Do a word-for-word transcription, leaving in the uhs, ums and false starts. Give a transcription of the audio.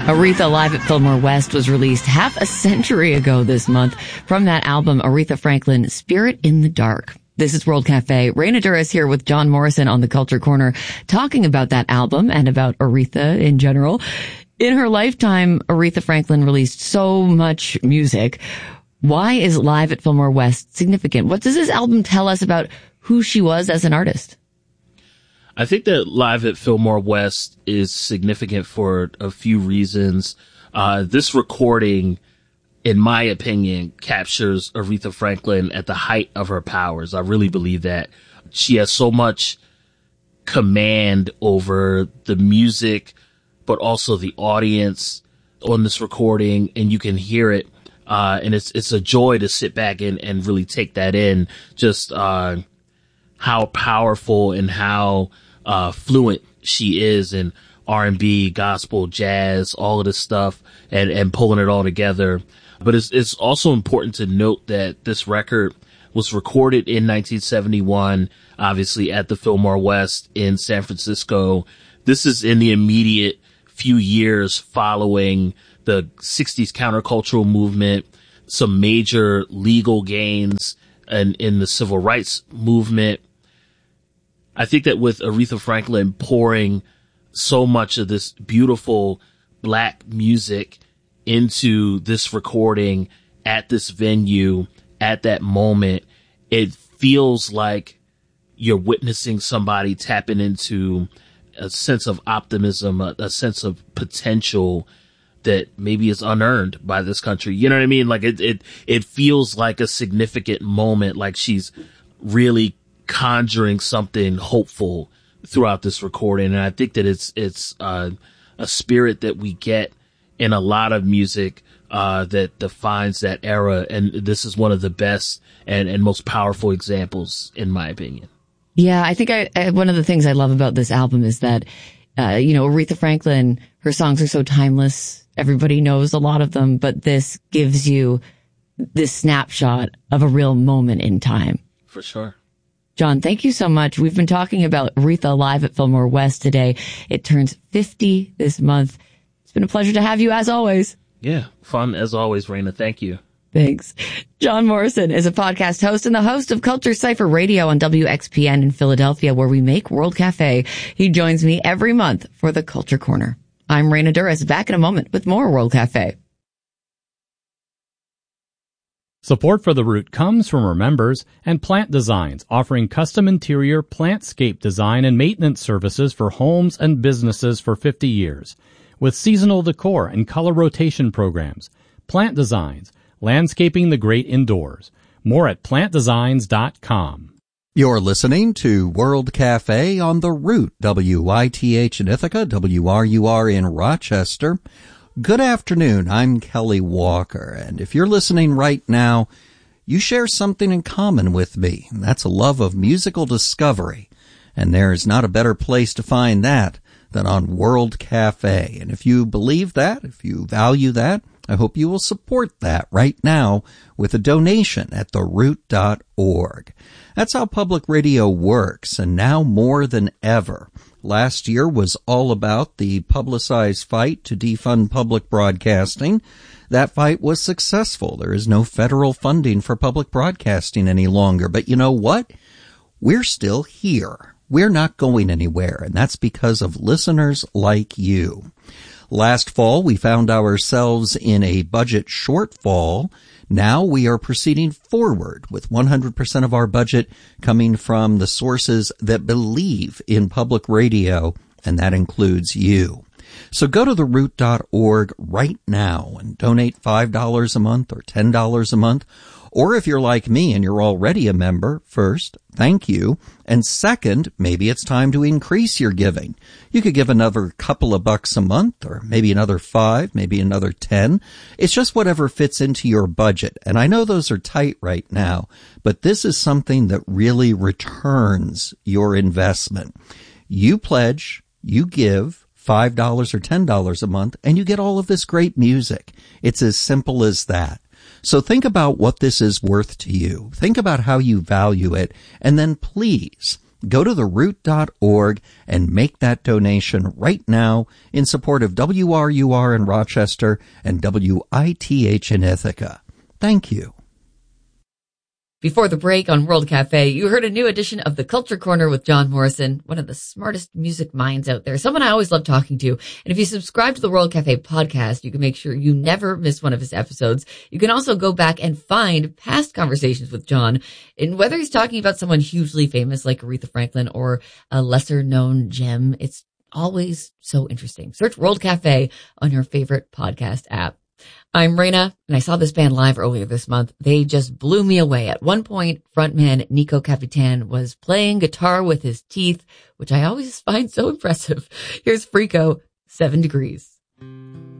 Aretha Live at Fillmore West was released half a century ago this month. From that album, Aretha Franklin, Spirit in the Dark. This is World Cafe. Raina Duras here with John Morrison on the Culture Corner, talking about that album and about Aretha in general. In her lifetime, Aretha Franklin released so much music. Why is Live at Fillmore West significant? What does this album tell us about who she was as an artist? I think that Live at Fillmore West is significant for a few reasons. Uh, this recording, in my opinion, captures Aretha Franklin at the height of her powers. I really believe that. She has so much command over the music, but also the audience on this recording, and you can hear it. Uh, and it's, it's a joy to sit back and, and really take that in. Just, uh, how powerful and how, uh, fluent she is in R and B, gospel, jazz, all of this stuff, and, and pulling it all together. But it's, it's also important to note that this record was recorded in nineteen seventy-one, obviously at the Fillmore West in San Francisco. This is in the immediate few years following the sixties countercultural movement, some major legal gains in, in the civil rights movement. I think that with Aretha Franklin pouring so much of this beautiful black music into this recording at this venue, at that moment, it feels like you're witnessing somebody tapping into a sense of optimism, a, a sense of potential that maybe is unearned by this country. You know what I mean? Like it, it, it feels like a significant moment, like she's really conjuring something hopeful throughout this recording. And I think that it's, it's, uh, a spirit that we get in a lot of music, uh, that defines that era. And this is one of the best and, and most powerful examples, in my opinion. Yeah, I think I, I one of the things I love about this album is that, uh, you know, Aretha Franklin, her songs are so timeless. Everybody knows a lot of them, but this gives you this snapshot of a real moment in time. For sure. John, thank you so much. We've been talking about Aretha Live at Fillmore West today. It turns fifty this month. It's been a pleasure to have you, as always. Yeah, fun as always, Raina. Thank you. Thanks. John Morrison is a podcast host and the host of Culture Cypher Radio on W X P N in Philadelphia, where we make World Cafe. He joins me every month for the Culture Corner. I'm Raina Duras, back in a moment with more World Cafe. Support for The Root comes from our members and Plant Designs, offering custom interior plantscape design and maintenance services for homes and businesses for fifty years. With seasonal decor and color rotation programs. Plant Designs, landscaping the great indoors. More at plant designs dot com. You're listening to World Cafe on The Root, W I T H in Ithaca, W R U R in Rochester. Good afternoon, I'm Kelly Walker, and if you're listening right now, you share something in common with me, and that's a love of musical discovery, and there's not a better place to find that than on World Cafe. And if you believe that, if you value that, I hope you will support that right now with a donation at the root dot org. That's how public radio works, and now more than ever. Last year was all about the publicized fight to defund public broadcasting. That fight was successful. There is no federal funding for public broadcasting any longer. But you know what? We're still here. We're not going anywhere, and that's because of listeners like you. Last fall, we found ourselves in a budget shortfall. Now we are proceeding forward with one hundred percent of our budget coming from the sources that believe in public radio, and that includes you. So go to the root dot org right now and donate five dollars a month or ten dollars a month. Or if you're like me and you're already a member, first, thank you. And second, maybe it's time to increase your giving. You could give another couple of bucks a month, or maybe another five, maybe another ten. It's just whatever fits into your budget. And I know those are tight right now, but this is something that really returns your investment. You pledge, you give five dollars or ten dollars a month, and you get all of this great music. It's as simple as that. So think about what this is worth to you. Think about how you value it, and then please Go to the root dot org and make that donation right now in support of W R U R in Rochester and W I T H in Ithaca. Thank you. Before the break on World Cafe, you heard a new edition of the Culture Corner with John Morrison, one of the smartest music minds out there, someone I always love talking to. And if you subscribe to the World Cafe podcast, you can make sure you never miss one of his episodes. You can also go back and find past conversations with John, and whether he's talking about someone hugely famous like Aretha Franklin or a lesser known gem, it's always so interesting. Search World Cafe on your favorite podcast app. I'm Raina, and I saw this band live earlier this month. They just blew me away. At one point, frontman Nico Capitan was playing guitar with his teeth, which I always find so impressive. Here's Freako, Seven Degrees.